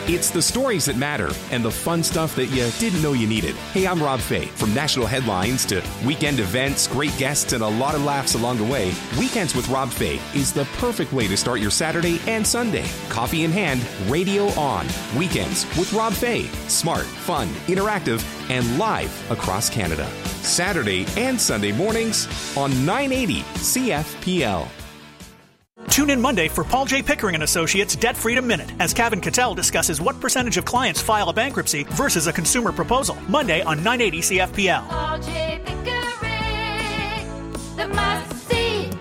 It's the stories that matter and the fun stuff that you didn't know you needed. Hey, I'm Rob Fay. From national headlines to weekend events, great guests, and a lot of laughs along the way, Weekends with Rob Fay is the perfect way to start your Saturday and Sunday. Coffee in hand, radio on. Weekends with Rob Fay. Smart, fun, interactive, and live across Canada. Saturday and Sunday mornings on 980 CFPL. Tune in Monday for Paul J. Pickering & Associates Debt Freedom Minute as Kevin Cattell discusses what percentage of clients file a bankruptcy versus a consumer proposal. Monday on 980 CFPL. Paul J. Pickering, the must-see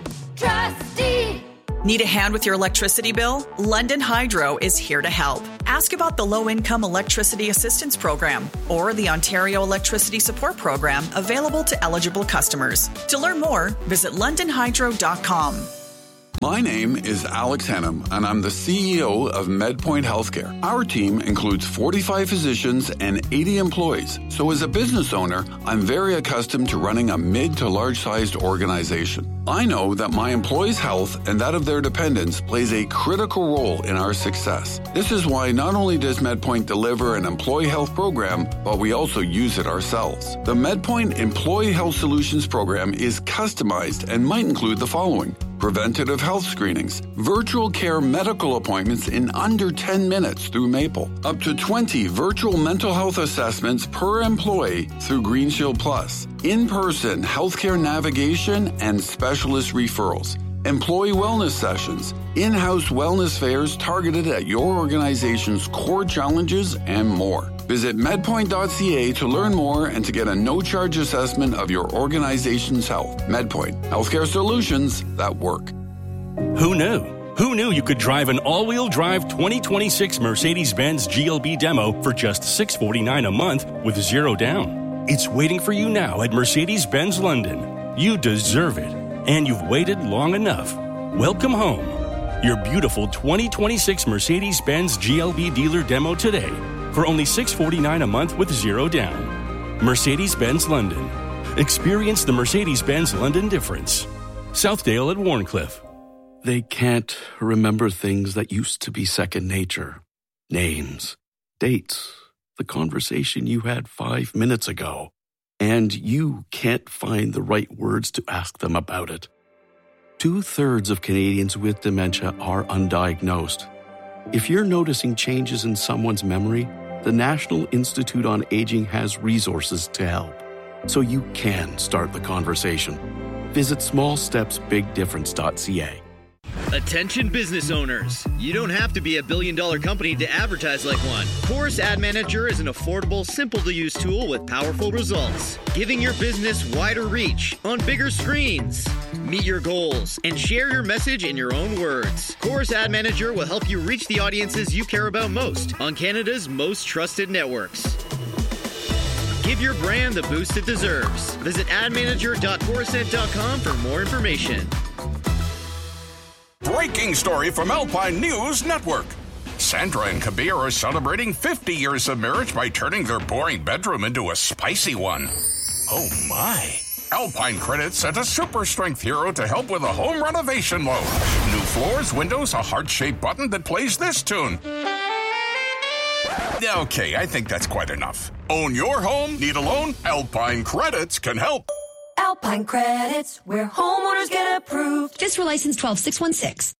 trustee. Need a hand with your electricity bill? London Hydro is here to help. Ask about the Low-Income Electricity Assistance Program or the Ontario Electricity Support Program available to eligible customers. To learn more, visit londonhydro.com. My name is Alex Hannum, and I'm the CEO of MedPoint Healthcare. Our team includes 45 physicians and 80 employees. So as a business owner, I'm very accustomed to running a mid to large-sized organization. I know that my employees' health and that of their dependents plays a critical role in our success. This is why not only does MedPoint deliver an employee health program, but we also use it ourselves. The MedPoint Employee Health Solutions program is customized and might include the following: preventative health screenings, virtual care medical appointments in under 10 minutes through Maple, up to 20 virtual mental health assessments per employee through Green Shield Plus, in-person healthcare navigation and specialist referrals, employee wellness sessions, in-house wellness fairs targeted at your organization's core challenges, and more. Visit medpoint.ca to learn more and to get a no-charge assessment of your organization's health. MedPoint, healthcare solutions that work. Who knew? Who knew you could drive an all-wheel drive 2026 Mercedes-Benz GLB demo for just $649 a month with zero down? It's waiting for you now at Mercedes-Benz London. You deserve it, and you've waited long enough. Welcome home. Your beautiful 2026 Mercedes-Benz GLB dealer demo today for only $649 a month with zero down. Mercedes-Benz London. Experience the Mercedes-Benz London difference. Southdale at Warncliffe. They can't remember things that used to be second nature. Names, dates, the conversation you had 5 minutes ago. And you can't find the right words to ask them about it. 2/3 of Canadians with dementia are undiagnosed. If you're noticing changes in someone's memory, the National Institute on Aging has resources to help, so you can start the conversation. Visit smallstepsbigdifference.ca. Attention business owners. You don't have to be a billion-dollar company to advertise like one. Chorus Ad Manager is an affordable, simple-to-use tool with powerful results, giving your business wider reach on bigger screens. Meet your goals and share your message in your own words. Chorus Ad Manager will help you reach the audiences you care about most on Canada's most trusted networks. Give your brand the boost it deserves. Visit admanager.corusent.com for more information. Breaking story from Alpine News Network. Sandra and Kabir are celebrating 50 years of marriage by turning their boring bedroom into a spicy one. Oh my. Alpine Credit sent a super strength hero to help with a home renovation loan. New floors, windows, a heart-shaped button that plays this tune. Okay, I think that's quite enough. Own your home? Need a loan? Alpine Credits can help. Alpine Credits, where homeowners get approved. Just for license 12616.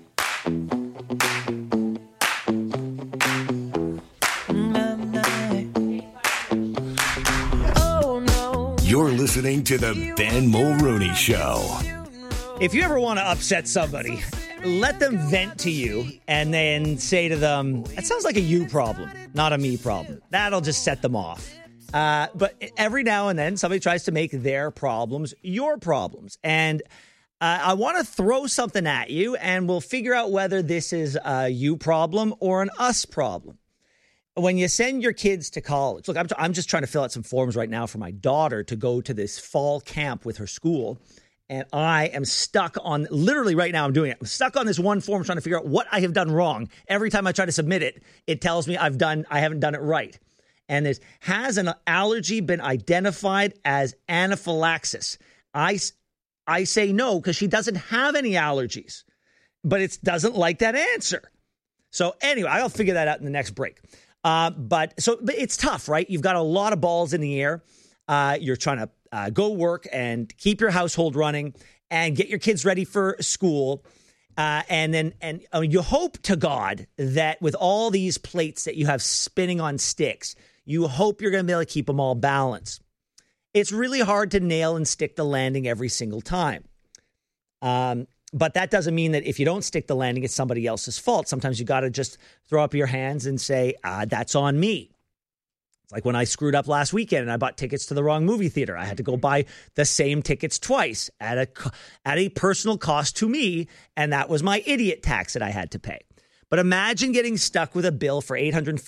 You're listening to the Ben Mulroney Show. If you ever want to upset somebody, let them vent to you and then say to them, "It sounds like a you problem, not a me problem." That'll just set them off. But every now and then somebody tries to make their problems your problems. And I want to throw something at you and we'll figure out whether this is a you problem or an us problem. When you send your kids to college, look, I'm just trying to fill out some forms right now for my daughter to go to this fall camp with her school. And I am stuck on, literally right now I'm doing it. I'm stuck on this one form trying to figure out what I have done wrong. Every time I try to submit it, it tells me I haven't done it right. And has an allergy been identified as anaphylaxis? I say no because she doesn't have any allergies, but it doesn't like that answer. So anyway, I'll figure that out in the next break. But it's tough, right? You've got a lot of balls in the air. You're trying to go work and keep your household running and get your kids ready for school. And you hope to God that with all these plates that you have spinning on sticks, you hope you're going to be able to keep them all balanced. It's really hard to nail and stick the landing every single time. But that doesn't mean that if you don't stick the landing, it's somebody else's fault. Sometimes you got to just throw up your hands and say, that's on me. It's like when I screwed up last weekend and I bought tickets to the wrong movie theater. I had to go buy the same tickets twice at a personal cost to me, and that was my idiot tax that I had to pay. But imagine getting stuck with a bill for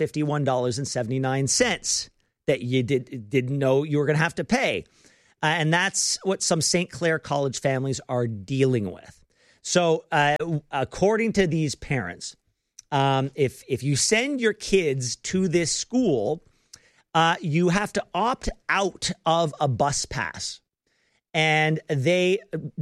$851.79 that you didn't know you were going to have to pay. And that's what some St. Clair College families are dealing with. So according to these parents, if you send your kids to this school, you have to opt out of a bus pass. And they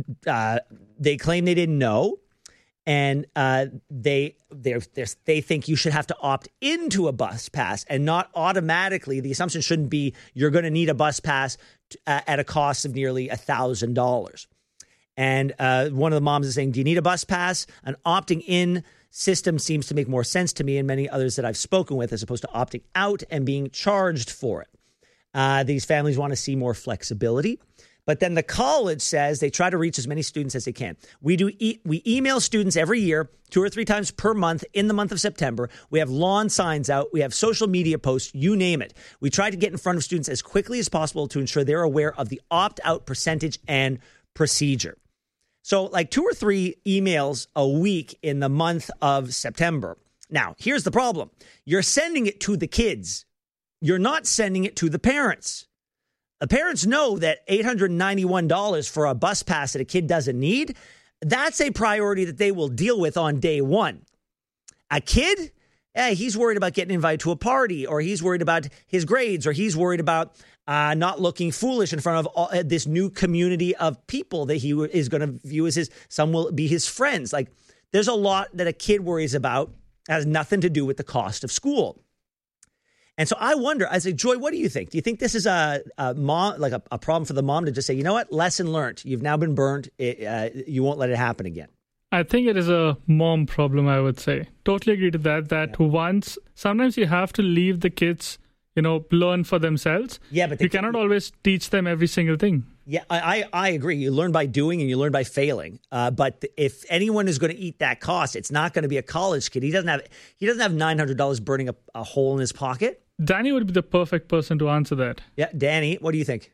claim they didn't know. And they think you should have to opt into a bus pass and not automatically. The assumption shouldn't be you're going to need a bus pass at a cost of nearly $1,000. And one of the moms is saying, do you need a bus pass? An opting in system seems to make more sense to me and many others that I've spoken with as opposed to opting out and being charged for it. These families want to see more flexibility. But then the college says they try to reach as many students as they can. We email students every year, 2 or 3 times per month in the month of September. We have lawn signs out. We have social media posts, you name it. We try to get in front of students as quickly as possible to ensure they're aware of the opt-out percentage and procedure. So like 2 or 3 emails a week in the month of September. Now, here's the problem. You're sending it to the kids. You're not sending it to the parents. The parents know that $891 for a bus pass that a kid doesn't need, that's a priority that they will deal with on day one. A kid, he's worried about getting invited to a party, or he's worried about his grades, or he's worried about not looking foolish in front of this new community of people that he is going to view as some will be his friends. Like, there's a lot that a kid worries about that has nothing to do with the cost of school. And so I wonder, I say, Joy, what do you think? Do you think this is a mom, like a problem for the mom to just say, you know what, lesson learned. You've now been burned. You won't let it happen again. I think it is a mom problem, I would say. Totally agree to that. Sometimes you have to leave the kids, learn for themselves. Yeah, but you cannot always teach them every single thing. Yeah, I agree. You learn by doing and you learn by failing. But if anyone is going to eat that cost, it's not going to be a college kid. He doesn't have $900 burning a hole in his pocket. Danny would be the perfect person to answer that. Yeah, Danny, what do you think?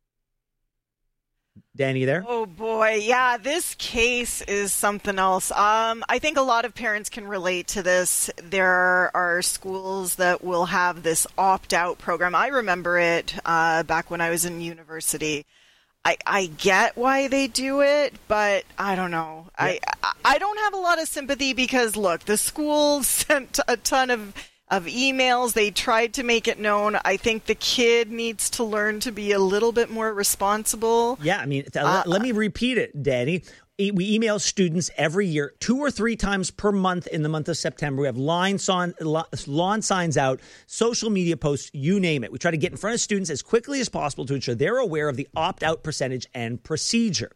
Danny, you there? Oh, boy. Yeah, this case is something else. I think a lot of parents can relate to this. There are schools that will have this opt-out program. I remember it back when I was in university. I get why they do it, but I don't know. Yeah. I don't have a lot of sympathy because, look, the school sent a ton of emails. They tried to make it known. I think the kid needs to learn to be a little bit more responsible. Yeah, I mean, let me repeat it, Danny. We email students every year, 2 or 3 times per month in the month of September. We have lawn signs out, social media posts, you name it. We try to get in front of students as quickly as possible to ensure they're aware of the opt-out percentage and procedure.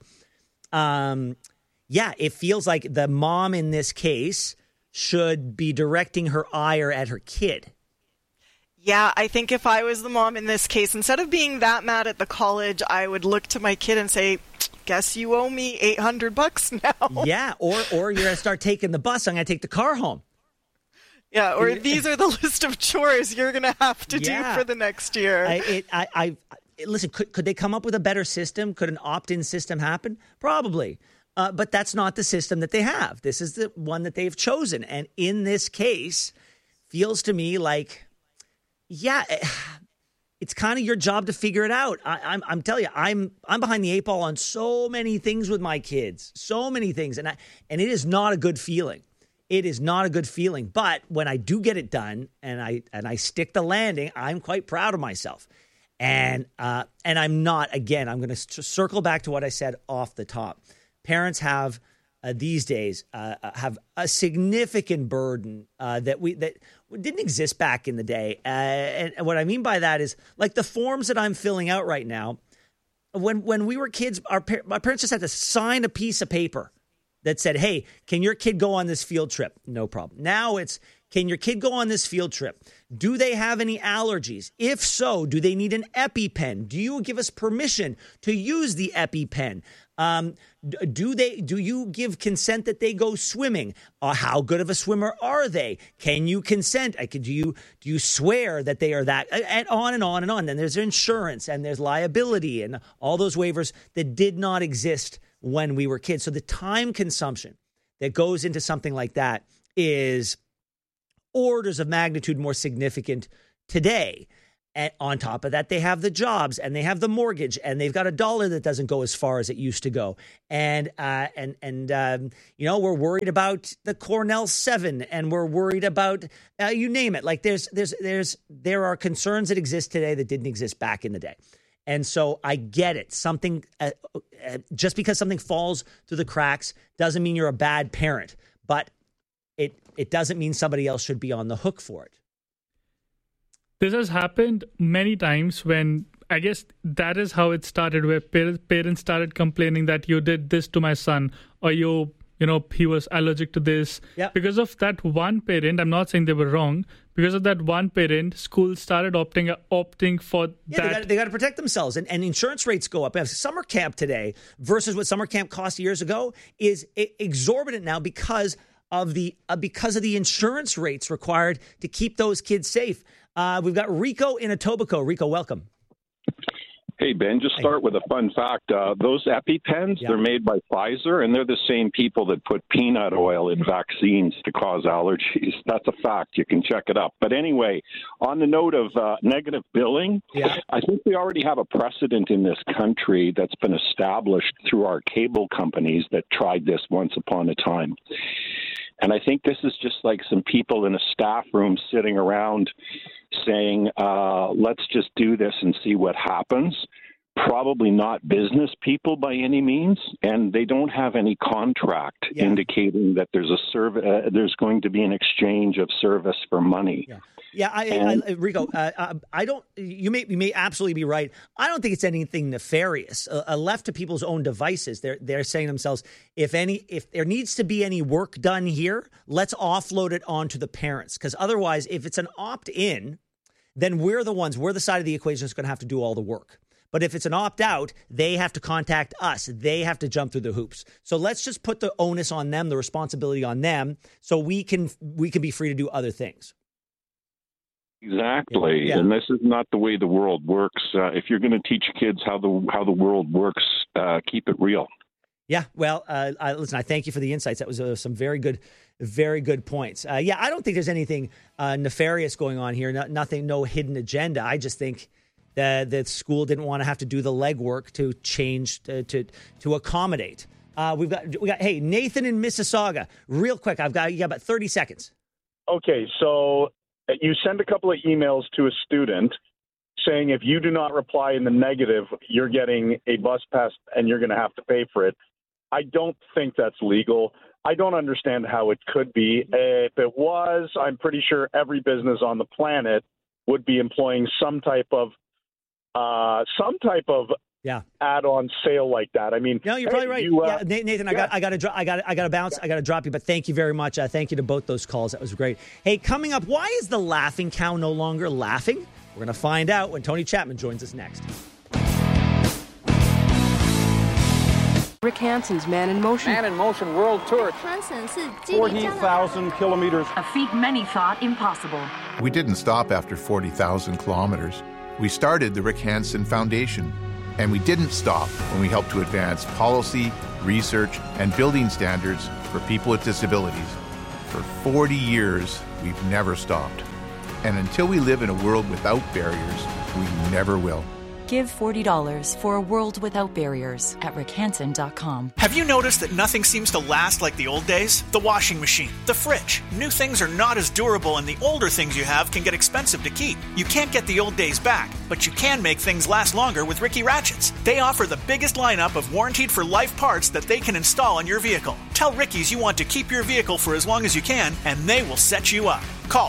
It feels like the mom in this case should be directing her ire at her kid. Yeah, I think if I was the mom in this case, instead of being that mad at the college, I would look to my kid and say, guess you owe me $800 now. Yeah, or you're going to start taking the bus. I'm going to take the car home. Yeah, or these are the list of chores you're going to have to do for the next year. Listen, could they come up with a better system? Could an opt-in system happen? Probably. But that's not the system that they have. This is the one that they've chosen. And in this case, feels to me like, it's kind of your job to figure it out. I'm telling you, I'm behind the 8 ball on so many things with my kids, so many things. And it is not a good feeling. It is not a good feeling. But when I do get it done and I stick the landing, I'm quite proud of myself. And I'm not, again, I'm going to circle back to what I said off the top. Parents have these days have a significant burden that didn't exist back in the day. And what I mean by that is, like, the forms that I'm filling out right now. When we were kids, my parents just had to sign a piece of paper that said, "Hey, can your kid go on this field trip?" No problem. Now it's, "Can your kid go on this field trip? Do they have any allergies? If so, do they need an EpiPen? Do you give us permission to use the EpiPen? Do you give consent that they go swimming? How good of a swimmer are they? Can you consent? Do you swear that they are that?" And on and on and on. Then there's insurance and there's liability and all those waivers that did not exist when we were kids. So the time consumption that goes into something like that is orders of magnitude more significant today. And on top of that, they have the jobs and they have the mortgage and they've got a dollar that doesn't go as far as it used to go. And we're worried about the Cornell 7 and we're worried about, you name it. Like there are concerns that exist today that didn't exist back in the day. And so I get it. Something, just because something falls through the cracks doesn't mean you're a bad parent, but it doesn't mean somebody else should be on the hook for it. This has happened many times when I guess that is how it started, where parents started complaining that you did this to my son, or he was allergic to this. Yep. Because of that one parent, I'm not saying they were wrong. Because of that one parent, schools started opting for that. They got to protect themselves, and insurance rates go up. Summer camp today versus what summer camp cost years ago is exorbitant now because of the insurance rates required to keep those kids safe. We've got Rico in Etobicoke. Rico, welcome. Hey, Ben, just start with a fun fact. Those EpiPens, they're made by Pfizer, and they're the same people that put peanut oil in vaccines to cause allergies. That's a fact. You can check it up. But anyway, on the note of negative billing, I think we already have a precedent in this country that's been established through our cable companies that tried this once upon a time. And I think this is just like some people in a staff room sitting around saying, let's just do this and see what happens. Probably not business people by any means, and they don't have any contract indicating that there's there's going to be an exchange of service for money. Rico, I don't. You may absolutely be right. I don't think it's anything nefarious. Left to people's own devices, they're saying to themselves, if there needs to be any work done here, let's offload it onto the parents. Because otherwise, if it's an opt-in, then we're the side of the equation that's going to have to do all the work. But if it's an opt-out, they have to contact us. They have to jump through the hoops. So let's just put the onus on them, the responsibility on them, so we can be free to do other things. Exactly. Yeah. And this is not the way the world works. If you're going to teach kids how the world works, keep it real. Yeah. Well, listen, I thank you for the insights. That was some very good points. I don't think there's anything nefarious going on here. Nothing, no hidden agenda. I just think that school didn't want to have to do the legwork to change to accommodate. We got hey, Nathan in Mississauga, real quick. You got about 30 seconds. Okay, so you send a couple of emails to a student saying if you do not reply in the negative, you're getting a bus pass and you're going to have to pay for it. I don't think that's legal. I don't understand how it could be. If it was, I'm pretty sure every business on the planet would be employing some type of add-on sale like that. I mean, no, you're probably right. Nathan, I got to bounce. I got to drop you, but thank you very much. Thank you to both those calls. That was great. Hey, coming up, why is the laughing cow no longer laughing? We're going to find out when Tony Chapman joins us next. Rick Hansen's Man in Motion. Man in Motion World Tour. 40,000 kilometers. A feat many thought impossible. We didn't stop after 40,000 kilometers. We started the Rick Hansen Foundation. And we didn't stop when we helped to advance policy, research, and building standards for people with disabilities. For 40 years, we've never stopped. And until we live in a world without barriers, we never will. Give $40 for a world without barriers at rickhansen.com. Have you noticed that nothing seems to last like the old days? The washing machine, the fridge. New things are not as durable, and the older things you have can get expensive to keep. You can't get the old days back, but you can make things last longer with Ricky Ratchets. They offer the biggest lineup of warranted for life parts that they can install on your vehicle. Tell Ricky's you want to keep your vehicle for as long as you can, and they will set you up. Call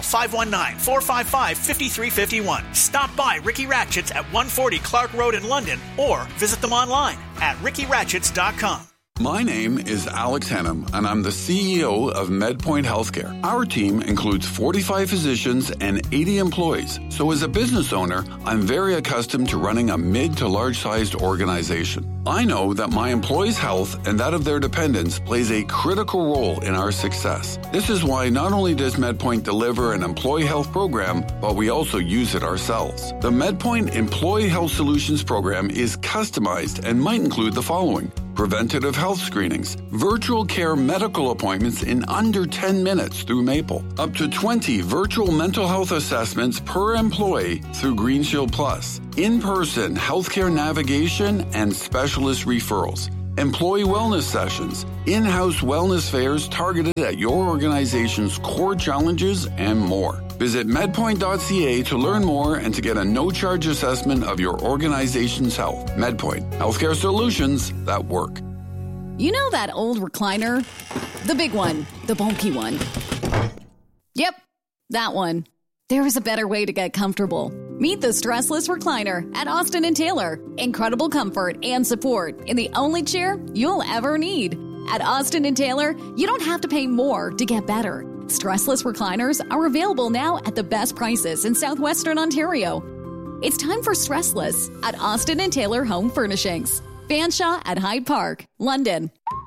519-455-5351. Stop by Ricky Ratchets at 140 Clark Road in London, or visit them online at rickyratchets.com. My name is Alex Hennum, and I'm the CEO of MedPoint Healthcare. Our team includes 45 physicians and 80 employees. So as a business owner, I'm very accustomed to running a mid to large-sized organization. I know that my employees' health and that of their dependents plays a critical role in our success. This is why not only does MedPoint deliver an employee health program, but we also use it ourselves. The MedPoint Employee Health Solutions program is customized and might include the following: preventative health screenings, virtual care medical appointments in under 10 minutes through Maple, up to 20 virtual mental health assessments per employee through Green Shield Plus, in-person healthcare navigation and specialist referrals, employee wellness sessions, in-house wellness fairs targeted at your organization's core challenges, and more. Visit medpoint.ca to learn more and to get a no-charge assessment of your organization's health. MedPoint, healthcare solutions that work. You know that old recliner? The big one, the bulky one. Yep, that one. There is a better way to get comfortable. Meet the Stressless Recliner at Austin & Taylor. Incredible comfort and support in the only chair you'll ever need. At Austin & Taylor, you don't have to pay more to get better. Stressless recliners are available now at the best prices in southwestern Ontario. It's time for Stressless at Austin & Taylor Home Furnishings. Fanshawe at Hyde Park, London.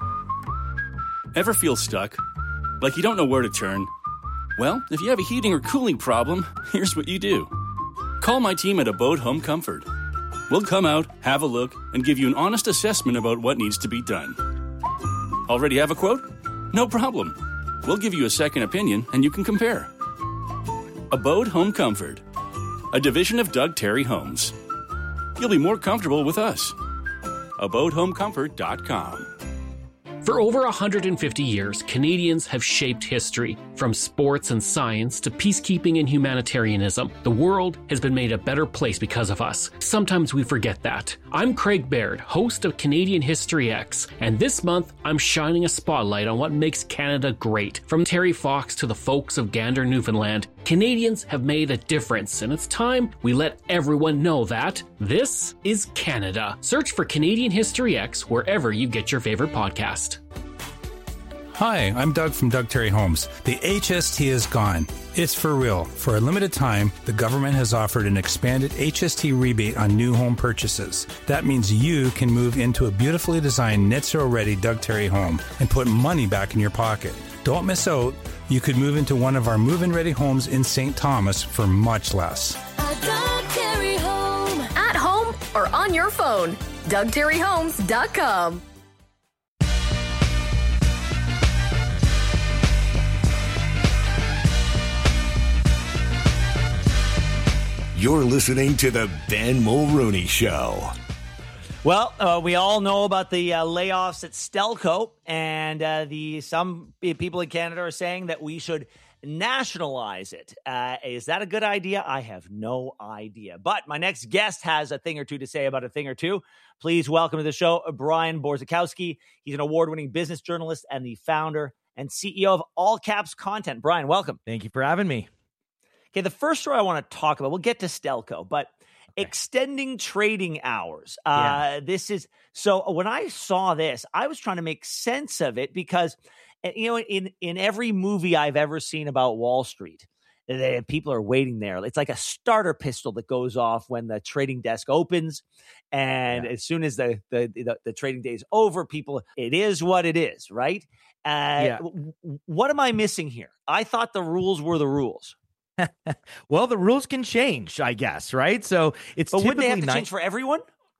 Ever feel stuck? Like you don't know where to turn? Well, if you have a heating or cooling problem, here's what you do. Call my team at Abode Home Comfort. We'll come out, have a look, and give you an honest assessment about what needs to be done. Already have a quote? No problem. We'll give you a second opinion, and you can compare. Abode Home Comfort, a division of Doug Terry Homes. You'll be more comfortable with us. AbodeHomeComfort.com. For over 150 years, Canadians have shaped history. From sports and science to peacekeeping and humanitarianism, the world has been made a better place because of us. Sometimes we forget that. I'm Craig Baird, host of Canadian History X, and this month I'm shining a spotlight on what makes Canada great. From Terry Fox to the folks of Gander, Newfoundland, Canadians have made a difference, and it's time we let everyone know that this is Canada. Search for Canadian History X wherever you get your favorite podcast. Hi, I'm Doug from Doug Terry Homes. The HST is gone. It's for real. For a limited time, the government has offered an expanded HST rebate on new home purchases. That means you can move into a beautifully designed Net Zero Ready Doug Terry home and put money back in your pocket. Don't miss out. You could move into one of our move-in ready homes in St. Thomas for much less. A Doug Terry home. At home or on your phone. DougTerryHomes.com. You're listening to the Ben Mulroney Show. Well, we all know about the layoffs at Stelco, and some people in Canada are saying that we should nationalize it. Is that a good idea? I have no idea. But my next guest has a thing or two to say about a thing or two. Please welcome to the show, Brian Borzakowski. He's an award-winning business journalist and the founder and CEO of All Caps Content. Brian, welcome. Thank you for having me. Okay, the first story I want to talk about, we'll get to Stelco, but extending trading hours. This is, so when I saw this, I was trying to make sense of it because, you know, in every movie I've ever seen about Wall Street, people are waiting there. It's like a starter pistol that goes off when the trading desk opens. And as soon as the trading day is over, it is what it is, right? What am I missing here? I thought the rules were the rules. Well, the rules can change, I guess, right? So it's but wouldn't they have to change for everyone?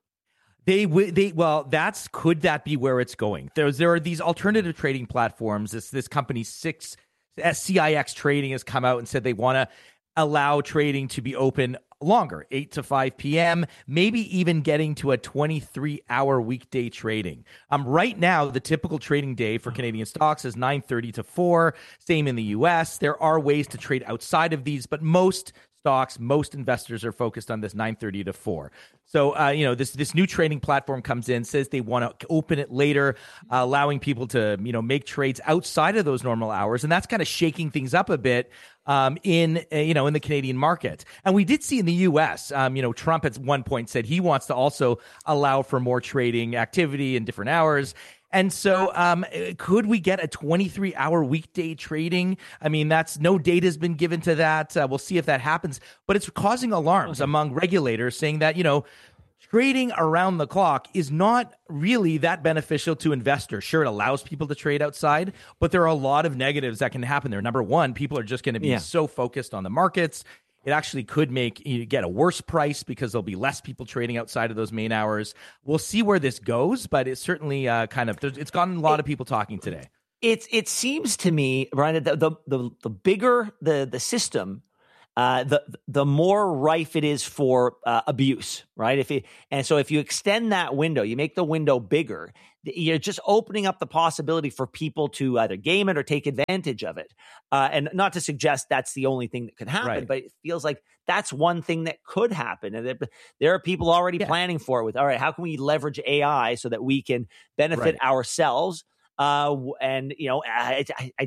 Could that be where it's going? There are these alternative trading platforms. This company CIX Trading has come out and said they want to allow trading to be open longer, 8 to 5 p.m., maybe even getting to a 23-hour weekday trading. Right now, the typical trading day for Canadian stocks is 9:30 to 4. Same in the U.S. There are ways to trade outside of these, but most investors are focused on this 9:30 to 4. So, this new trading platform comes in, says they want to open it later, allowing people to, make trades outside of those normal hours. And that's kind of shaking things up a bit in the Canadian market. And we did see in the U.S., Trump at one point said he wants to also allow for more trading activity in different hours. And so could we get a 23-hour weekday trading? I mean, no data has been given to that. We'll see if that happens. But it's causing alarms among regulators saying that, trading around the clock is not really that beneficial to investors. Sure, it allows people to trade outside, but there are a lot of negatives that can happen there. Number one, people are just going to be so focused on the markets. It actually could make you get a worse price because there'll be less people trading outside of those main hours. We'll see where this goes, but it's certainly it's gotten a lot of people talking today. It seems to me, Brian, that the bigger the system, the more rife it is for abuse, right? If you extend that window, you make the window bigger, you're just opening up the possibility for people to either game it or take advantage of it. And not to suggest that's the only thing that could happen, but it feels like that's one thing that could happen. And there are people already planning for it with, all right, how can we leverage AI so that we can benefit ourselves? And I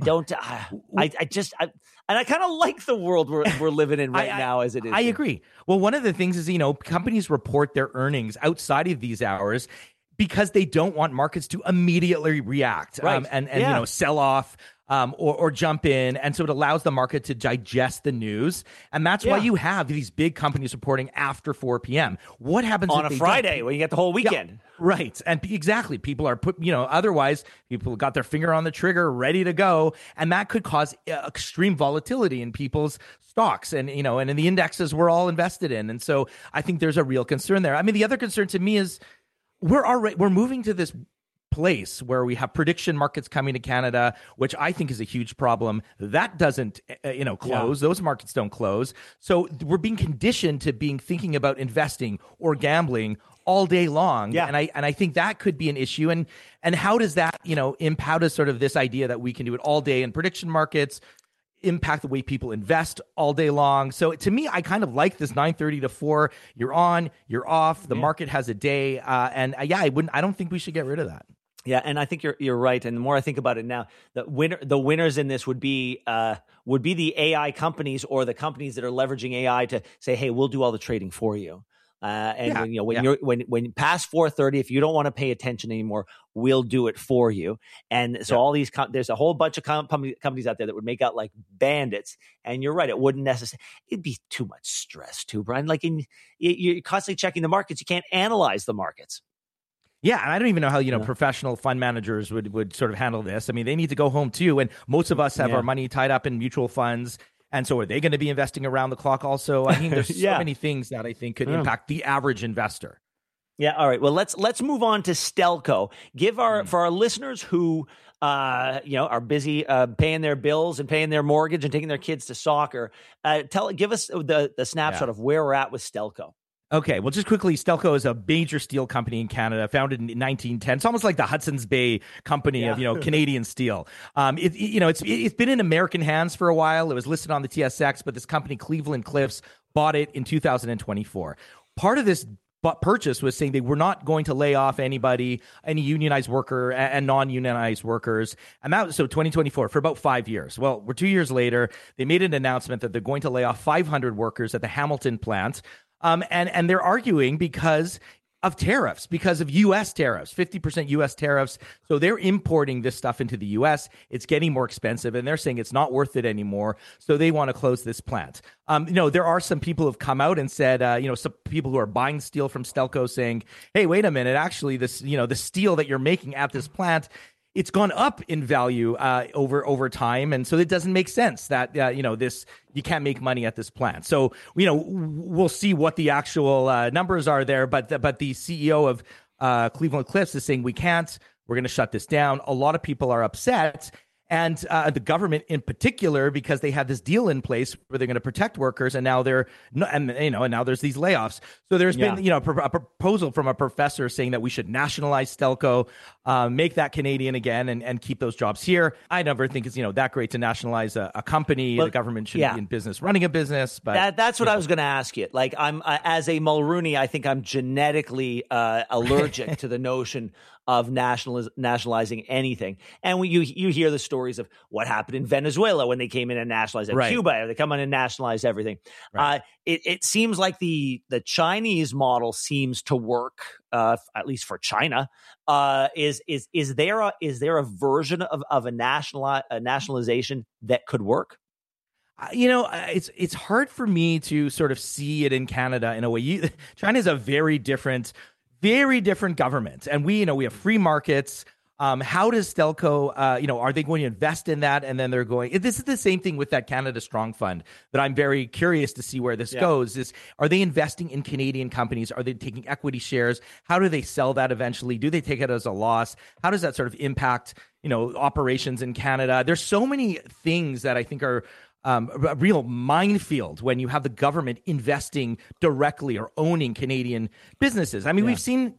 kind of like the world we're living in now as it is. I agree. Well, one of the things is, companies report their earnings outside of these hours because they don't want markets to immediately react and sell off or jump in. And so it allows the market to digest the news. And that's why you have these big companies reporting after 4 p.m. What happens on a Friday when you get the whole weekend? Yeah, right. And exactly. People are otherwise people got their finger on the trigger, ready to go. And that could cause extreme volatility in people's stocks and in the indexes we're all invested in. And so I think there's a real concern there. I mean, the other concern to me is we're moving to this place where we have prediction markets coming to Canada, which I think is a huge problem. That doesn't, close. Those markets don't close. So we're being conditioned to thinking about investing or gambling all day long. Yeah. And I think that could be an issue. And how does that, impact sort of this idea that we can do it all day in prediction markets, impact the way people invest all day long. So to me, I kind of like this 9:30 to 4. You're on, you're off. The market has a day. I don't think we should get rid of that. Yeah, and I think you're right. And the more I think about it now, the winners in this would be the AI companies or the companies that are leveraging AI to say, "Hey, we'll do all the trading for you." When past 4:30, if you don't want to pay attention anymore, we'll do it for you. And so all these there's a whole bunch of companies out there that would make out like bandits. And you're right, it wouldn't necessarily. It'd be too much stress too, Brian. Like you're constantly checking the markets. You can't analyze the markets. Yeah, and I don't even know how, professional fund managers would sort of handle this. I mean, they need to go home too, and most of us have our money tied up in mutual funds, and so are they going to be investing around the clock also? I mean, there's so many things that I think could impact the average investor. Yeah, all right. Well, let's move on to Stelco. For our listeners who are busy paying their bills and paying their mortgage and taking their kids to soccer, give us the snapshot of where we're at with Stelco. Okay, well, just quickly, Stelco is a major steel company in Canada, founded in 1910. It's almost like the Hudson's Bay Company of Canadian steel. It's been in American hands for a while. It was listed on the TSX, but this company, Cleveland Cliffs, bought it in 2024. Part of this purchase was saying they were not going to lay off any unionized worker and non-unionized workers. And that was 2024 for about 5 years. Well, we're 2 years later. They made an announcement that they're going to lay off 500 workers at the Hamilton plant. And they're arguing because of tariffs, because of U.S. tariffs, 50% U.S. tariffs. So they're importing this stuff into the U.S. It's getting more expensive, and they're saying it's not worth it anymore. So they want to close this plant. There are some people who have come out and said, some people who are buying steel from Stelco saying, hey, wait a minute, actually, this, the steel that you're making at this plant, it's gone up in value over time, and so it doesn't make sense that you can't make money at this plant. So we'll see what the actual numbers are there, but the CEO of Cleveland Cliffs is saying we can't. We're going to shut this down. A lot of people are upset, And the government in particular, because they had this deal in place where they're going to protect workers, and now now there's these layoffs. So there's been a proposal from a professor saying that we should nationalize Stelco, make that Canadian again, and keep those jobs here. I never think it's that great to nationalize a company. The government should be in business running a business. But that's what I was going to ask you. Like I'm as a Mulrooney, I think I'm genetically allergic to the notion of nationalizing anything. And you hear the stories of what happened in Venezuela when they came in and nationalized it. Right. Cuba, they come in and nationalize everything. Right. It seems like the Chinese model seems to work, at least for China. Is there a version of a nationalization that could work? It's hard for me to sort of see it in Canada in a way. China is a very different government, and we have free markets. How does Stelco, are they going to invest in that? And then they're going, this is the same thing with that Canada Strong Fund that I'm very curious to see where this goes. Are they investing in Canadian companies? Are they taking equity shares? How do they sell that eventually? Do they take it as a loss? How does that sort of impact, operations in Canada? There's so many things that I think are a real minefield when you have the government investing directly or owning Canadian businesses. I mean, we've seen,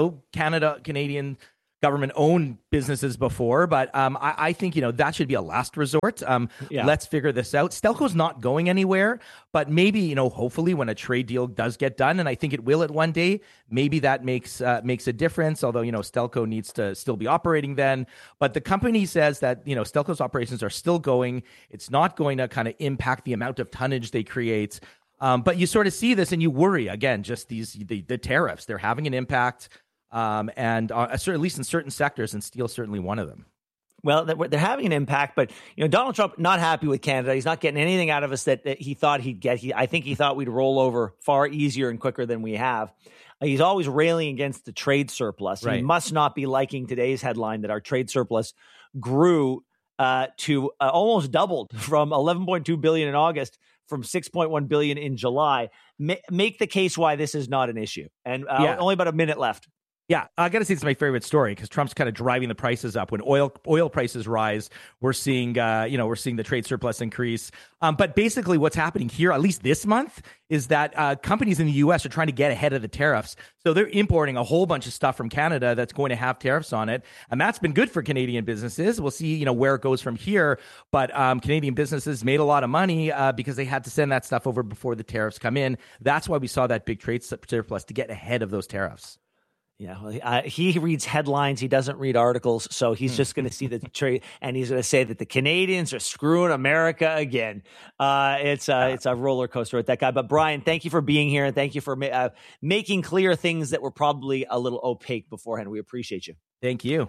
Canadian government-owned businesses before, but I think, that should be a last resort. Let's figure this out. Stelco's not going anywhere, but maybe, hopefully when a trade deal does get done, and I think it will at one day, maybe that makes a difference, although, Stelco needs to still be operating then. But the company says that, Stelco's operations are still going. It's not going to kind of impact the amount of tonnage they create. But you sort of see this and you worry, again, just the tariffs. They're having an impact. And at least in certain sectors, and steel certainly one of them. Well, they're having an impact, but Donald Trump not happy with Canada. He's not getting anything out of us that he thought he'd get. I think he thought we'd roll over far easier and quicker than we have. He's always railing against the trade surplus. Right. He must not be liking today's headline that our trade surplus grew to almost doubled from $11.2 billion in August from $6.1 billion in July. Make the case why this is not an issue. And only about a minute left. Yeah, I got to say it's my favorite story because Trump's kind of driving the prices up. When oil prices rise, we're seeing the trade surplus increase. But basically, what's happening here, at least this month, is that companies in the U.S. are trying to get ahead of the tariffs. So they're importing a whole bunch of stuff from Canada that's going to have tariffs on it, and that's been good for Canadian businesses. We'll see, where it goes from here. But Canadian businesses made a lot of money because they had to send that stuff over before the tariffs come in. That's why we saw that big trade surplus to get ahead of those tariffs. Yeah, well, he reads headlines. He doesn't read articles. So he's just going to see the trade, and he's going to say that the Canadians are screwing America again. It's a roller coaster with that guy. But Brian, thank you for being here, and thank you for making clear things that were probably a little opaque beforehand. We appreciate you. Thank you.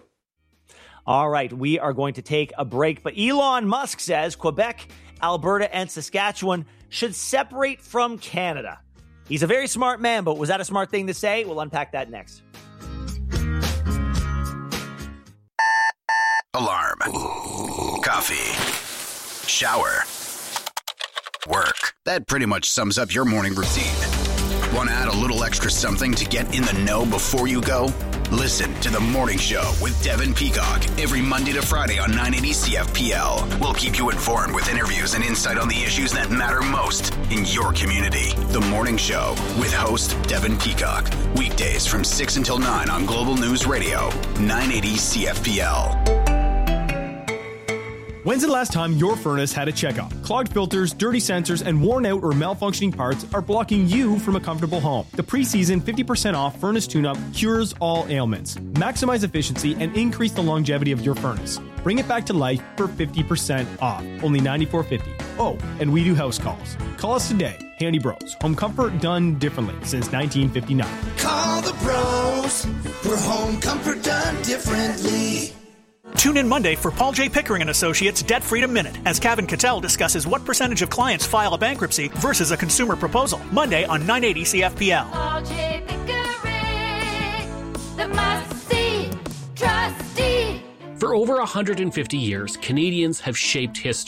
All right, we are going to take a break. But Elon Musk says Quebec, Alberta, and Saskatchewan should separate from Canada. He's a very smart man, but was that a smart thing to say? We'll unpack that next. Alarm. Coffee. Shower. Work. That pretty much sums up your morning routine. Want to add a little extra something to get in the know before you go? Listen to The Morning Show with Devin Peacock every Monday to Friday on 980 CFPL. We'll keep you informed with interviews and insight on the issues that matter most in your community. The Morning Show with host Devin Peacock. Weekdays from 6 until 9 on Global News Radio, 980 CFPL. When's the last time your furnace had a checkup? Clogged filters, dirty sensors, and worn out or malfunctioning parts are blocking you from a comfortable home. The preseason 50% off furnace tune-up cures all ailments. Maximize efficiency and increase the longevity of your furnace. Bring it back to life for 50% off. Only $94.50. Oh, and we do house calls. Call us today. Handy Bros. Home comfort done differently since 1959. Call the pros for home comfort done differently. Tune in Monday for Paul J. Pickering & Associates Debt Freedom Minute as Kevin Cattell discusses what percentage of clients file a bankruptcy versus a consumer proposal. Monday on 980 CFPL. Paul J. Pickering, the must-see trustee. For over 150 years, Canadians have shaped history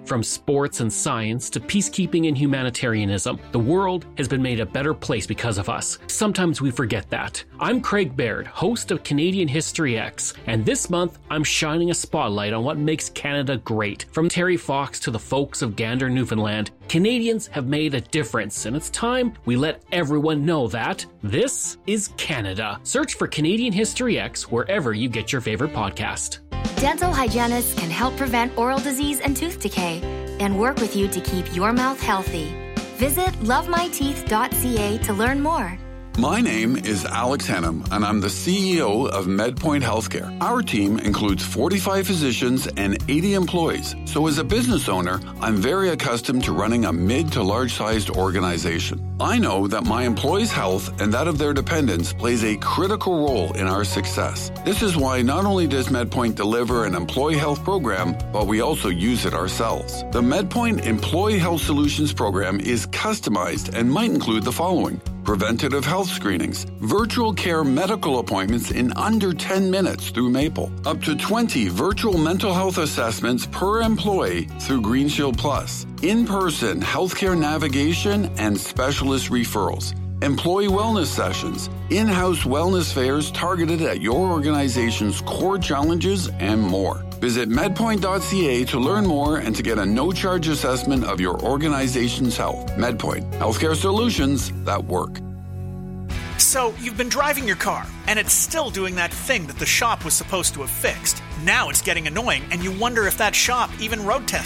From sports and science to peacekeeping and humanitarianism, the world has been made a better place because of us. Sometimes we forget that. I'm Craig Baird, host of Canadian History X, and this month I'm shining a spotlight on what makes Canada great. From Terry Fox to the folks of Gander, Newfoundland, Canadians have made a difference, and it's time we let everyone know that this is Canada. Search for Canadian History X wherever you get your favorite podcast. Dental hygienists can help prevent oral disease and tooth decay and work with you to keep your mouth healthy. Visit lovemyteeth.ca to learn more. My name is Alex Hennum, and I'm the CEO of MedPoint Healthcare. Our team includes 45 physicians and 80 employees. So as a business owner, I'm very accustomed to running a mid to large-sized organization. I know that my employees' health and that of their dependents plays a critical role in our success. This is why not only does MedPoint deliver an employee health program, but we also use it ourselves. The MedPoint Employee Health Solutions program is customized and might include the following: preventative health screenings, virtual care medical appointments in under 10 minutes through Maple, up to 20 virtual mental health assessments per employee through GreenShield Plus, in-person healthcare navigation and specialist referrals, employee wellness sessions, in-house wellness fairs targeted at your organization's core challenges, and more. Visit medpoint.ca to learn more and to get a no-charge assessment of your organization's health. MedPoint, healthcare solutions that work. So, you've been driving your car, and it's still doing that thing that the shop was supposed to have fixed. Now it's getting annoying, and you wonder if that shop even road tested